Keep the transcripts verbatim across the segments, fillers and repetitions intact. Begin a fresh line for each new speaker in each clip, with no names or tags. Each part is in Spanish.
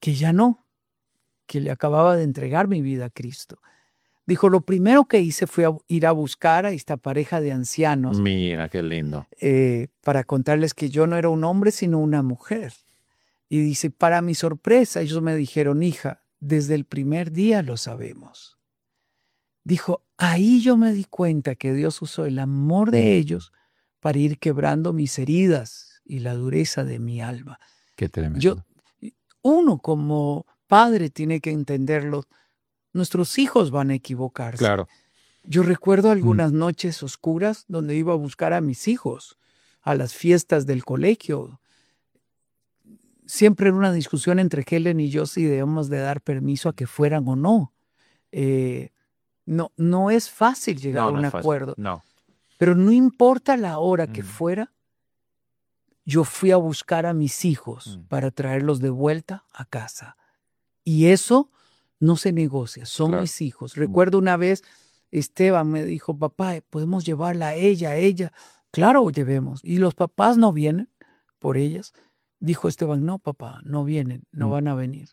que ya no, que le acababa de entregar mi vida a Cristo. Dijo, lo primero que hice fue a ir a buscar a esta pareja de ancianos.
Mira, qué lindo.
Eh, para contarles que yo no era un hombre, sino una mujer. Y dice, para mi sorpresa, ellos me dijeron, hija, desde el primer día lo sabemos. Dijo, ahí yo me di cuenta que Dios usó el amor de ellos para ir quebrando mis heridas y la dureza de mi alma.
Qué tremendo.
Yo, uno como padre tiene que entenderlo. Nuestros hijos van a equivocarse.
Claro.
Yo recuerdo algunas mm. noches oscuras donde iba a buscar a mis hijos a las fiestas del colegio. Siempre era una discusión entre Helen y yo si debemos de dar permiso a que fueran o no. Eh, no, no es fácil llegar
no,
a un
no
acuerdo.
No.
Pero no importa la hora mm. que fuera, yo fui a buscar a mis hijos mm. para traerlos de vuelta a casa. Y eso no se negocia, son claro. mis hijos. Recuerdo una vez, Esteban me dijo, papá, ¿podemos llevarla a ella, a ella? Claro, llevemos. ¿Y los papás no vienen por ellas? Dijo Esteban, no, papá, no vienen, no mm. van a venir.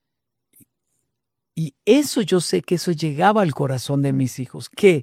Y eso yo sé que eso llegaba al corazón de mis hijos, que,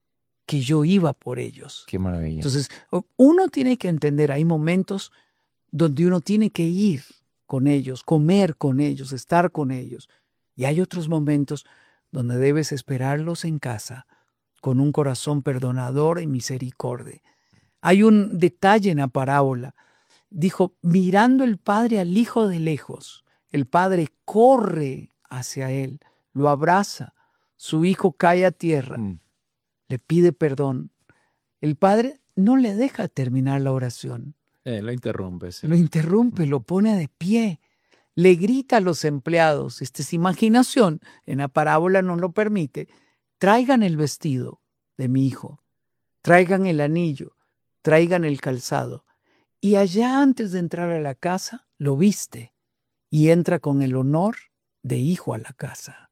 que yo iba por ellos.
Qué maravilla.
Entonces, uno tiene que entender, hay momentos donde uno tiene que ir con ellos, comer con ellos, estar con ellos. Y hay otros momentos donde debes esperarlos en casa con un corazón perdonador y misericordia. Hay un detalle en la parábola. Dijo, mirando el padre al hijo de lejos, el padre corre hacia él, lo abraza, su hijo cae a tierra, mm. le pide perdón. El padre no le deja terminar la oración.
Eh, lo interrumpe. Sí.
Lo interrumpe, lo pone de pie. Le grita a los empleados, esta es imaginación, en la parábola no lo permite, traigan el vestido de mi hijo, traigan el anillo, traigan el calzado. Y allá antes de entrar a la casa, lo viste y entra con el honor de hijo a la casa.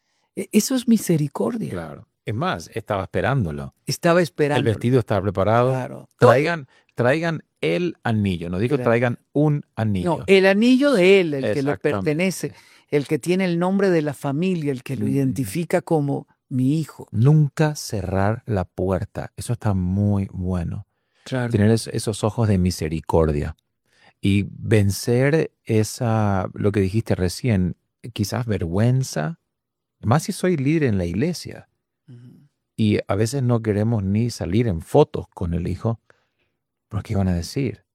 Eso es misericordia.
Claro. Es más, estaba esperándolo.
Estaba esperando.
El vestido estaba preparado.
Claro.
Traigan, traigan el anillo. No digo traigan un anillo.
No, el anillo de él, el que le pertenece, el que tiene el nombre de la familia, el que lo identifica como mi hijo.
Nunca cerrar la puerta. Eso está muy bueno.
Claro.
Tener esos ojos de misericordia. Y vencer esa, lo que dijiste recién, quizás vergüenza. Más si soy líder en la iglesia. Uh-huh. Y a veces no queremos ni salir en fotos con el hijo. ¿Pero qué van a decir?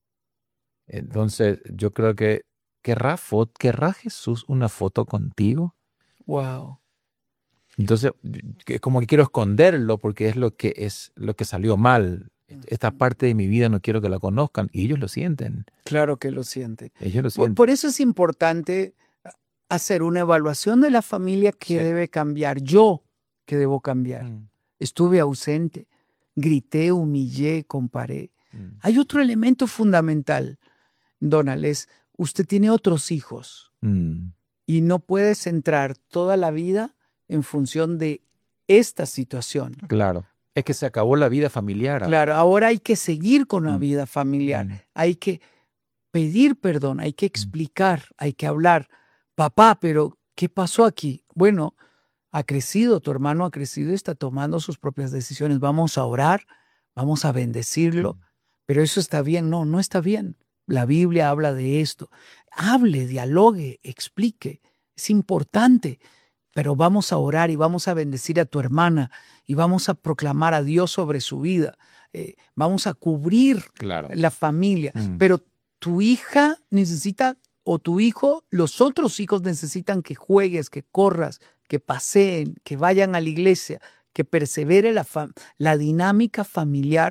Entonces, yo creo que ¿querrá, fo- ¿querrá Jesús una foto contigo?
Wow.
Entonces, es como que quiero esconderlo porque es lo que es lo que salió mal. Esta parte de mi vida no quiero que la conozcan. Y ellos lo sienten.
Claro que lo sienten.
Ellos lo sienten.
Por, por eso es importante hacer una evaluación de la familia que
Sí.
debe cambiar. Yo que debo cambiar.
Mm.
Estuve ausente, grité, humillé, comparé.
Mm.
Hay otro elemento fundamental, Donald, es usted tiene otros hijos
Mm.
y no puede centrar toda la vida en función de esta situación.
Claro. Es que se acabó la vida familiar.
Claro, ahora hay que seguir con la
Mm.
vida familiar.
Mm.
Hay que pedir perdón, hay que explicar, hay que hablar. Papá, pero ¿qué pasó aquí? Bueno, ha crecido, tu hermano ha crecido y está tomando sus propias decisiones. Vamos a orar, vamos a bendecirlo.
Mm.
Pero eso está bien. No, no está bien. La Biblia habla de esto. Hable, dialogue, explique. Es importante. Pero vamos a orar y vamos a bendecir a tu hermana y vamos a proclamar a Dios sobre su vida. Eh, vamos a cubrir
Claro.
la familia.
Mm.
Pero tu hija necesita, o tu hijo, los otros hijos necesitan que juegues, que corras, que paseen, que vayan a la iglesia, que persevere la, fam- la dinámica familiar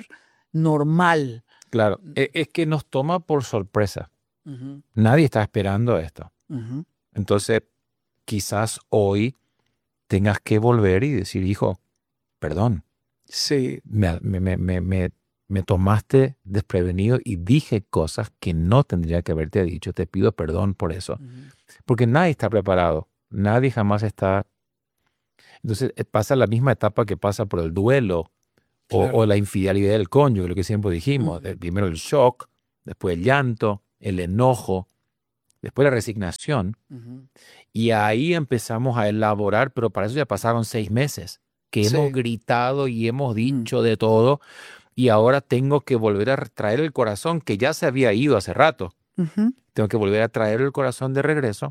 normal.
Claro. E- Es que nos toma por sorpresa.
Uh-huh,
Nadie está esperando esto.
uh-huh.
Entonces, quizás hoy tengas que volver y decir, hijo, perdón,
Sí,
me, me, me, me, me- me tomaste desprevenido y dije cosas que no tendría que haberte dicho. Te pido perdón por eso.
uh-huh.
Porque nadie está preparado. Nadie jamás está. Entonces, eh, pasa la misma etapa que pasa por el duelo o,
Claro.
o la infidelidad del cónyuge, lo que siempre dijimos.
Ujú.
Eh, Primero el shock, después el llanto, el enojo, después la resignación,
Ujú.
y ahí empezamos a elaborar, pero para eso ya pasaron seis meses, que
Sí.
hemos gritado y hemos
Mm.
dicho de todo, y ahora tengo que volver a traer el corazón que ya se había ido hace rato.
Ujú.
Tengo que volver a traer el corazón de regreso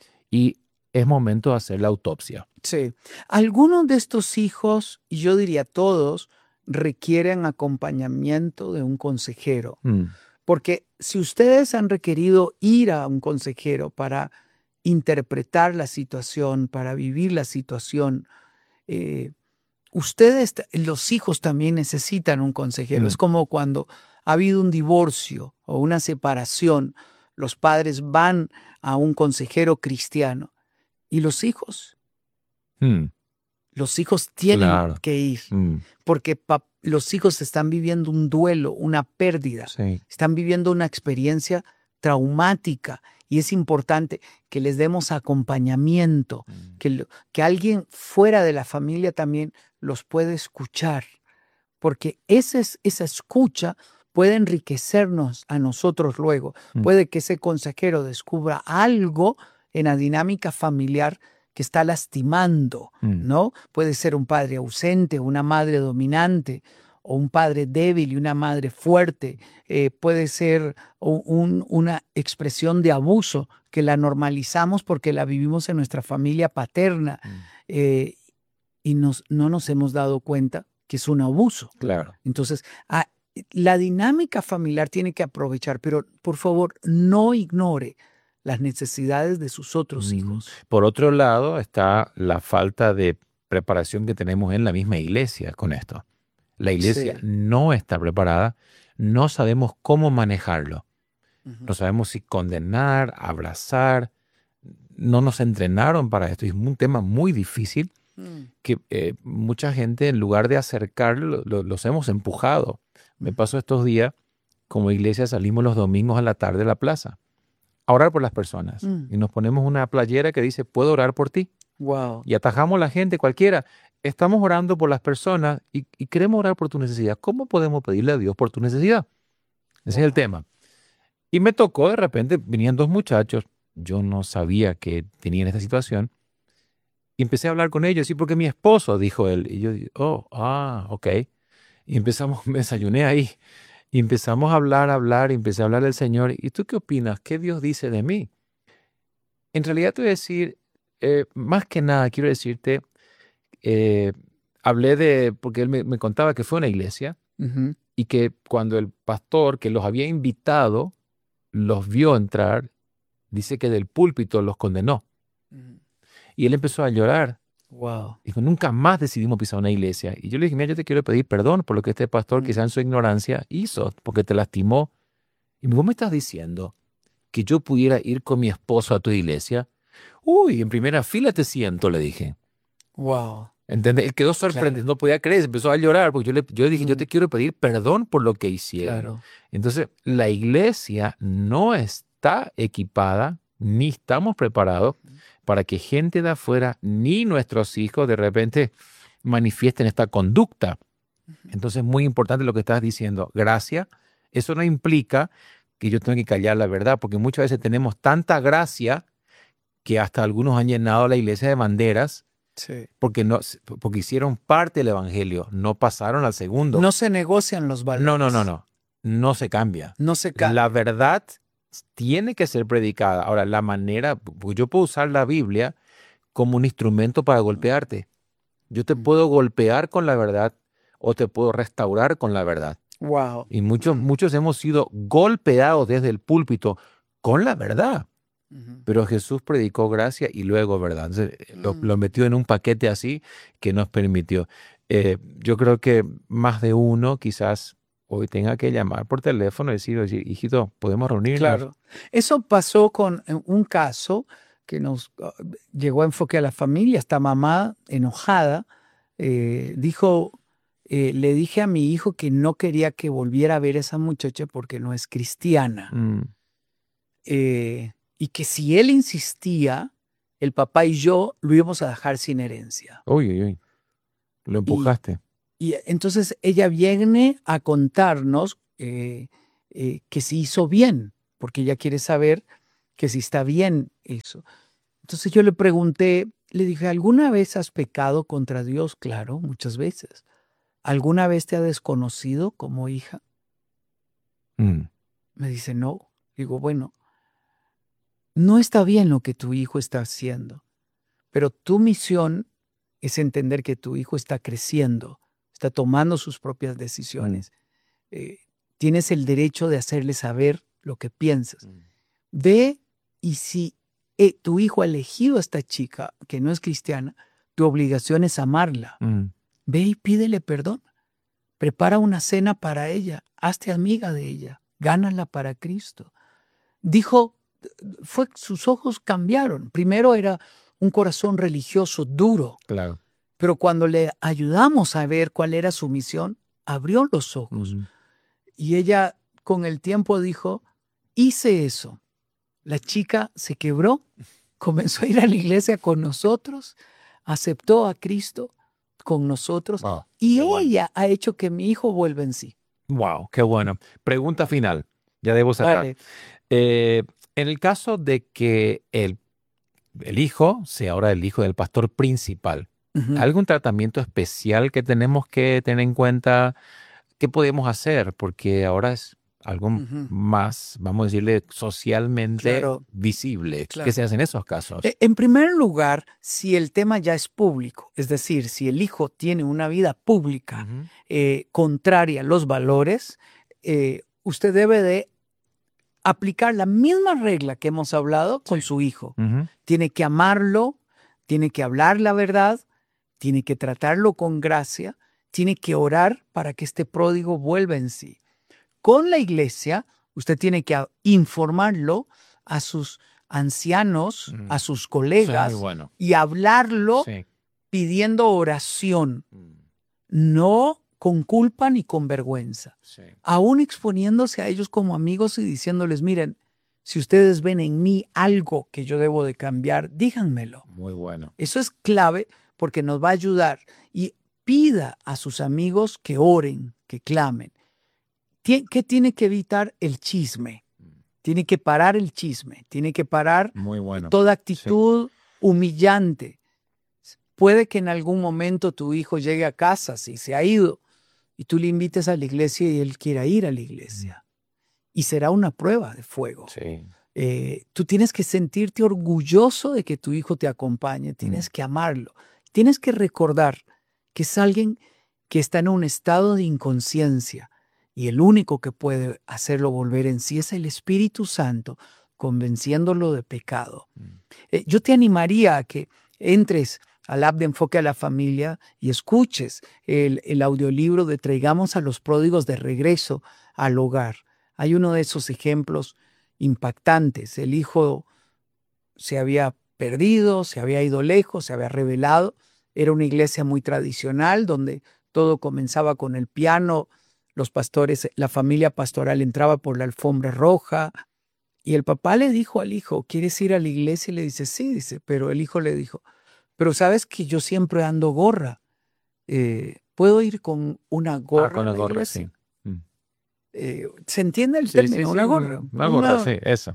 y es momento de hacer la autopsia.
Sí. Algunos de estos hijos, y yo diría todos, requieren acompañamiento de un consejero.
Mm,
Porque si ustedes han requerido ir a un consejero para interpretar la situación, para vivir la situación, eh, ustedes, t- los hijos también necesitan un consejero.
Mm.
Es como cuando ha habido un divorcio o una separación, los padres van a un consejero cristiano y los hijos,
mm,
los hijos tienen
Claro.
que ir
mm,
porque pa- los hijos están viviendo un duelo, una pérdida.
sí.
Están viviendo una experiencia traumática y es importante que les demos acompañamiento,
Mm,
que, lo- que alguien fuera de la familia también los puede escuchar, porque esa, es- esa escucha puede enriquecernos a nosotros luego.
Mm.
Puede que ese consejero descubra algo en la dinámica familiar que está lastimando,
mm,
¿no? Puede ser un padre ausente, una madre dominante, o un padre débil y una madre fuerte. Eh, puede ser u- un- una expresión de abuso que la normalizamos porque la vivimos en nuestra familia paterna
mm,
eh, y nos, no nos hemos dado cuenta que es un abuso.
Claro.
Entonces, ah, la dinámica familiar tiene que aprovechar, pero por favor, no ignore las necesidades de sus otros
Mm.
hijos.
Por otro lado está la falta de preparación que tenemos en la misma iglesia con esto. La iglesia
Sí.
no está preparada, no sabemos cómo manejarlo.
Ujú.
No sabemos si condenar, abrazar. No nos entrenaron para esto. Y es un tema muy difícil
Mm.
que eh, mucha gente, en lugar de acercarlo, lo- los hemos empujado. Me
Ujú.
pasó estos días, como iglesia salimos los domingos a la tarde a la plaza a orar por las personas.
Mm.
Y nos ponemos una playera que dice, puedo orar por ti.
Wow.
Y atajamos a la gente, cualquiera. Estamos orando por las personas y, y queremos orar por tu necesidad. ¿Cómo podemos pedirle a Dios por tu necesidad? Ese es el
Wow.
tema. Y me tocó, de repente, venían dos muchachos. Yo no sabía que tenían esta situación. Y empecé a hablar con ellos. Y porque mi esposo, dijo él. Y yo, oh, ah, ok. Y empezamos, me desayuné ahí. Y empezamos a hablar, a hablar. Y empecé a hablar del Señor. ¿Y tú qué opinas? ¿Qué Dios dice de mí? En realidad te voy a decir, eh, más que nada, quiero decirte, eh, hablé de, porque él me, me contaba que fue a una iglesia
Ujú.
y que cuando el pastor que los había invitado los vio entrar, dice que del púlpito los condenó.
Ujú.
Y él empezó a llorar.
Wow.
Dijo, nunca más decidimos pisar una iglesia. Y yo le dije, mira, yo te quiero pedir perdón por lo que este pastor,
Mm.
quizá en su ignorancia, hizo, porque te lastimó. Y me dijo, ¿vos me estás diciendo que yo pudiera ir con mi esposo a tu iglesia? Uy, en primera fila te siento, le dije.
Wow.
¿Entendés? Él quedó sorprendido, no podía creer, se empezó a llorar, porque yo le, yo le dije, yo
Mm.
te quiero pedir perdón por lo que hicieron.
Claro.
Entonces, la iglesia no está equipada, ni estamos preparados para que gente de afuera, ni nuestros hijos, de repente manifiesten esta conducta. Entonces, es muy importante lo que estás diciendo. Gracia, eso no implica que yo tenga que callar la verdad, porque muchas veces tenemos tanta gracia que hasta algunos han llenado la iglesia de banderas
Sí.
porque, no, porque hicieron parte del evangelio, no pasaron al segundo.
No se negocian los valores.
no, no, no, no, no se cambia.
No se ca-
La verdad tiene que ser predicada. Ahora, la manera, porque yo puedo usar la Biblia como un instrumento para golpearte. Yo te
Mm.
puedo golpear con la verdad o te puedo restaurar con la verdad.
Wow.
Y muchos, muchos hemos sido golpeados desde el púlpito con la verdad.
Ujú.
Pero Jesús predicó gracia y luego verdad. Entonces, lo,
Mm.
lo metió en un paquete así que nos permitió. Eh, yo creo que más de uno quizás hoy tenga que llamar por teléfono y decir, oye, hijito, ¿podemos reunirnos?
Claro. Eso pasó con eh, un caso que nos ah, llegó a Enfoque a la Familia. Esta mamá enojada eh, dijo, eh, le dije a mi hijo que no quería que volviera a ver a esa muchacha porque no es cristiana.
Mm,
Eh, y que si él insistía, el papá y yo lo íbamos a dejar sin herencia.
Uy, uy, uy. Lo empujaste.
Y entonces ella viene a contarnos eh, eh, que se hizo bien, porque ella quiere saber que si está bien eso. Entonces yo le pregunté, le dije, ¿alguna vez has pecado contra Dios? Claro, muchas veces. ¿Alguna vez te ha desconocido como hija?
Mm.
Me dice, no. Digo, bueno, no está bien lo que tu hijo está haciendo, pero tu misión es entender que tu hijo está creciendo, está tomando sus propias decisiones. Mm. Eh, tienes el derecho de hacerle saber lo que piensas. Mm. Ve y si eh, tu hijo ha elegido a esta chica que no es cristiana, tu obligación es amarla. Mm. Ve y pídele perdón. Prepara una cena para ella. Hazte amiga de ella. Gánala para Cristo. Dijo, fue, sus ojos cambiaron. Primero era un corazón religioso duro.
Claro.
Pero cuando le ayudamos a ver cuál era su misión, abrió los ojos. Uh-huh. Y ella con el tiempo dijo, hice eso. La chica se quebró, comenzó a ir a la iglesia con nosotros, aceptó a Cristo con nosotros. Wow, y ella bueno. ha hecho que mi hijo vuelva en sí.
Wow, qué bueno. Pregunta final. Ya debo sacar. Vale. Eh, en el caso de que el, el hijo sea ahora el hijo del pastor principal, uh-huh. ¿algún tratamiento especial que tenemos que tener en cuenta? ¿Qué podemos hacer? Porque ahora es algo uh-huh. más, vamos a decirle, socialmente claro. visible. Claro. ¿Qué se hace en esos casos?
En primer lugar, si el tema ya es público, es decir, si el hijo tiene una vida pública uh-huh. eh, contraria a los valores, eh, usted debe de aplicar la misma regla que hemos hablado con sí. su hijo. Uh-huh. Tiene que amarlo, tiene que hablar la verdad, tiene que tratarlo con gracia, tiene que orar para que este pródigo vuelva en sí. Con la iglesia, usted tiene que informarlo a sus ancianos, mm. a sus colegas,
sí, bueno.
y hablarlo
sí.
pidiendo oración, mm. no con culpa ni con vergüenza, sí. aún exponiéndose a ellos como amigos y diciéndoles, miren, si ustedes ven en mí algo que yo debo de cambiar, díganmelo.
Muy bueno.
Eso es clave porque nos va a ayudar. Y pida a sus amigos que oren, que clamen. ¿Qué tiene que evitar? El chisme. Tiene que parar el chisme. Tiene que parar
Muy bueno.
toda actitud sí. humillante. Puede que en algún momento tu hijo llegue a casa, si se ha ido, y tú le invites a la iglesia y él quiera ir a la iglesia. Y será una prueba de fuego.
Sí.
Eh, tú tienes que sentirte orgulloso de que tu hijo te acompañe. Tienes mm. que amarlo. Tienes que recordar que es alguien que está en un estado de inconsciencia y el único que puede hacerlo volver en sí es el Espíritu Santo, convenciéndolo de pecado. Mm. Eh, yo te animaría a que entres al app de Enfoque a la Familia y escuches el, el audiolibro de Traigamos a los pródigos de regreso al hogar. Hay uno de esos ejemplos impactantes. El hijo se había perdido, se había ido lejos, se había rebelado. Era una iglesia muy tradicional donde todo comenzaba con el piano, los pastores, la familia pastoral entraba por la alfombra roja y el papá le dijo al hijo, ¿quieres ir a la iglesia? Y le dice, sí, dice, pero el hijo le dijo, pero sabes que yo siempre ando gorra, eh, ¿puedo ir con una gorra?
Ah, con la gorra, sí. Mm.
Eh, ¿Se entiende el
sí,
término?
Sí, sí,
una gorra.
Una gorra, una... sí, eso.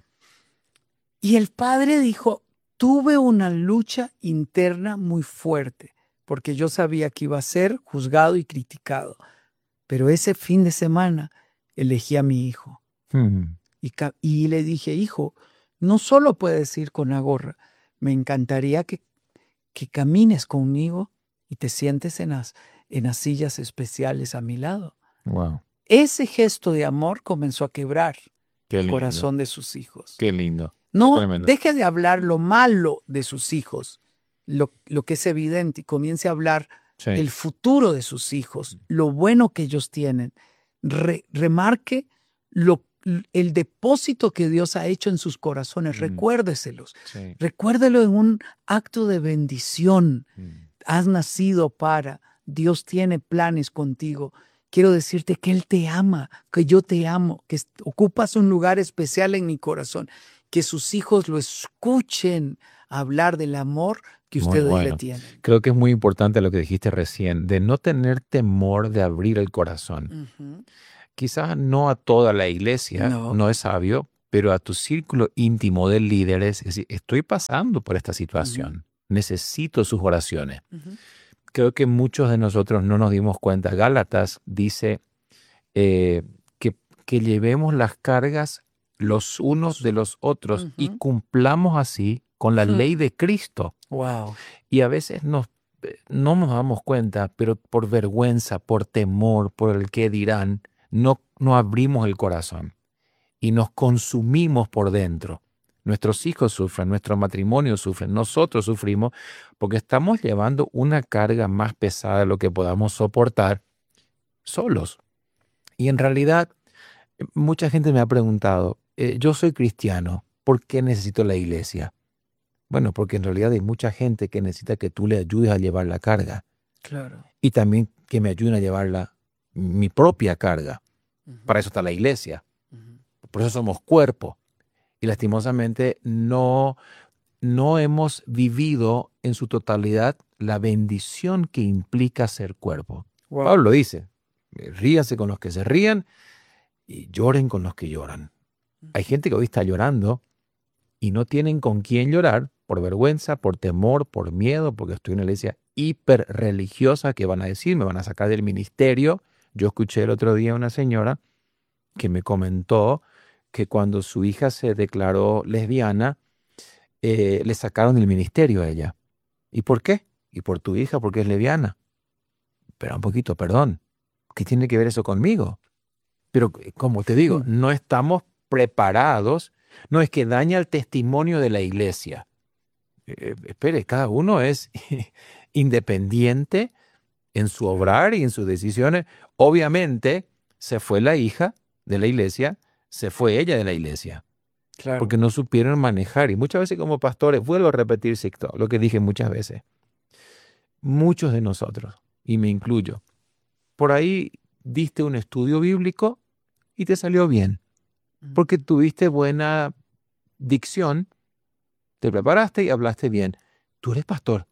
Y el padre dijo, tuve una lucha interna muy fuerte, porque yo sabía que iba a ser juzgado y criticado. Pero ese fin de semana elegí a mi hijo.
Mm.
Y, y le dije, hijo, no solo puedes ir con la gorra, me encantaría que, que camines conmigo y te sientes en las, en las sillas especiales a mi lado.
Wow.
Ese gesto de amor comenzó a quebrar
Qué
el
lindo.
corazón de sus hijos.
Qué lindo.
No
Tremendo.
deje de hablar lo malo de sus hijos, lo, lo que es evidente, y comience a hablar
sí.
el futuro de sus hijos, lo bueno que ellos tienen. Re, remarque lo, el depósito que Dios ha hecho en sus corazones. Mm. Recuérdeselos.
Sí.
Recuérdelo en un acto de bendición.
Mm.
Has nacido para, Dios tiene planes contigo. Quiero decirte que Él te ama, que yo te amo, que ocupas un lugar especial en mi corazón. Que sus hijos lo escuchen hablar del amor que ustedes bueno. le tienen.
Creo que es muy importante lo que dijiste recién, de no tener temor de abrir el corazón.
Uh-huh.
Quizás no a toda la iglesia,
no.
no es sabio, pero a tu círculo íntimo de líderes, es decir, estoy pasando por esta situación, uh-huh. necesito sus oraciones. Uh-huh. Creo que muchos de nosotros no nos dimos cuenta. Gálatas dice eh, que, que llevemos las cargas los unos de los otros uh-huh. y cumplamos así con la uh-huh. ley de Cristo.
Wow.
Y a veces nos, no nos damos cuenta, pero por vergüenza, por temor, por el qué dirán, no, no abrimos el corazón y nos consumimos por dentro. Nuestros hijos sufren, nuestro matrimonio sufre, nosotros sufrimos porque estamos llevando una carga más pesada de lo que podamos soportar solos. Y en realidad, mucha gente me ha preguntado, eh, yo soy cristiano, ¿por qué necesito la iglesia? Bueno, porque en realidad hay mucha gente que necesita que tú le ayudes a llevar la carga.
Claro.
Y también que me ayuden a llevar la, mi propia carga. Uh-huh. Para eso está la iglesia. Uh-huh. Por eso somos cuerpo. Y lastimosamente no, no hemos vivido en su totalidad la bendición que implica ser cuerpo. Wow. Pablo lo dice, ríanse con los que se rían y lloren con los que lloran. Uh-huh. Hay gente que hoy está llorando y no tienen con quién llorar por vergüenza, por temor, por miedo, porque estoy en una iglesia hiper religiosa que van a decir, me van a sacar del ministerio. Yo escuché el otro día a una señora que me comentó que cuando su hija se declaró lesbiana, eh, le sacaron del ministerio a ella. ¿Y por qué? Y por tu hija, porque es lesbiana. Pero un poquito, perdón. ¿Qué tiene que ver eso conmigo? Pero como te digo, no estamos preparados. No es que daña el testimonio de la iglesia. Eh, espere, cada uno es independiente en su obrar y en sus decisiones. Obviamente se fue la hija de la iglesia, se fue ella de la iglesia. Claro. Porque no supieron manejar. Y muchas veces como pastores, vuelvo a repetir Sixto, lo que dije muchas veces. Muchos de nosotros, y me incluyo, por ahí diste un estudio bíblico y te salió bien. Porque tuviste buena dicción, te preparaste y hablaste bien. Tú eres pastor.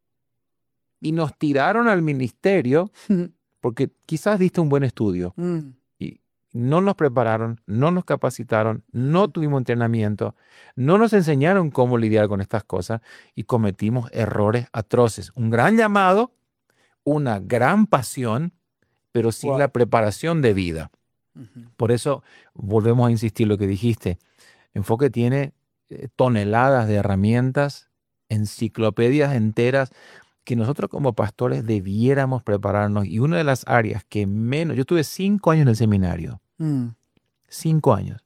Y nos tiraron al ministerio porque quizás diste un buen estudio. Mm. Y no nos prepararon, no nos capacitaron, no tuvimos entrenamiento, no nos enseñaron cómo lidiar con estas cosas y cometimos errores atroces. Un gran llamado, una gran pasión, pero sin wow. la preparación de vida. Por eso volvemos a insistir lo que dijiste. Enfoque tiene eh, toneladas de herramientas, enciclopedias enteras que nosotros como pastores debiéramos prepararnos. Y una de las áreas que menos... Yo tuve cinco años en el seminario. Mm. Cinco años.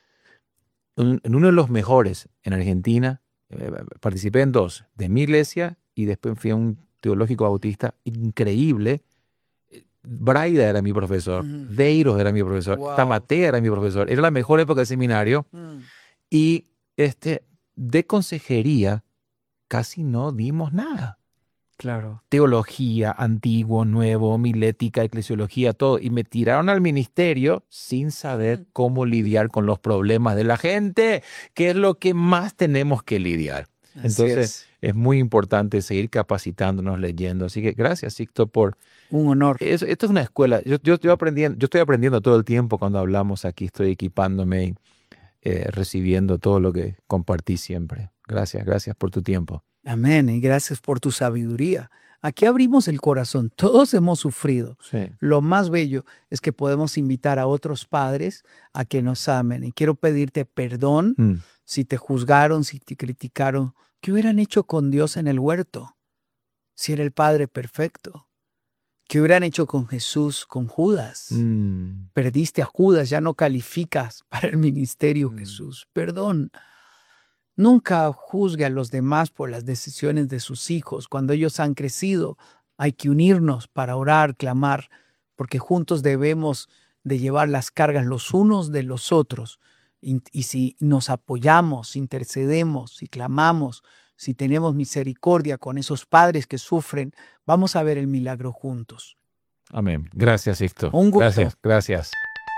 En, en uno de los mejores en Argentina. Eh, participé en dos. De mi iglesia y después fui a un teológico bautista increíble. Braida era mi profesor, uh-huh. Deiros era mi profesor, wow. Tamatea era mi profesor. Era la mejor época del seminario. Uh-huh. Y este, de consejería casi no dimos nada.
Claro.
Teología, antiguo, nuevo, homilética, eclesiología, todo. Y me tiraron al ministerio sin saber uh-huh. cómo lidiar con los problemas de la gente, que es lo que más tenemos que lidiar. Así Entonces, es. es muy importante seguir capacitándonos, leyendo. Así que gracias, Sixto, por...
Un honor.
Eso, esto es una escuela. Yo, yo, yo, aprendiendo, yo estoy aprendiendo todo el tiempo cuando hablamos aquí. Estoy equipándome, eh, recibiendo todo lo que compartí siempre. Gracias, gracias por tu tiempo.
Amén. Y gracias por tu sabiduría. Aquí abrimos el corazón. Todos hemos sufrido.
Sí.
Lo más bello es que podemos invitar a otros padres a que nos amen. Y quiero pedirte perdón mm. si te juzgaron, si te criticaron. ¿Qué hubieran hecho con Dios en el huerto? Si era el Padre perfecto. ¿Qué hubieran hecho con Jesús, con Judas? Mm. Perdiste a Judas, ya no calificas para el ministerio, mm. Jesús. Perdón. Nunca juzgue a los demás por las decisiones de sus hijos. Cuando ellos han crecido, hay que unirnos para orar, clamar, porque juntos debemos de llevar las cargas los unos de los otros. Y, y si nos apoyamos, intercedemos y clamamos, si tenemos misericordia con esos padres que sufren, vamos a ver el milagro juntos.
Amén. Gracias, Sixto.
Un gusto.
Gracias, gracias.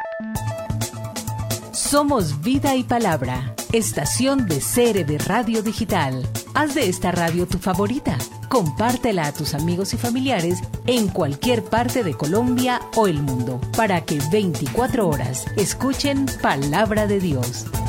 Somos Vida y Palabra, estación de C R B Radio Digital. Haz de esta radio tu favorita. Compártela a tus amigos y familiares en cualquier parte de Colombia o el mundo, para que veinticuatro horas escuchen Palabra de Dios.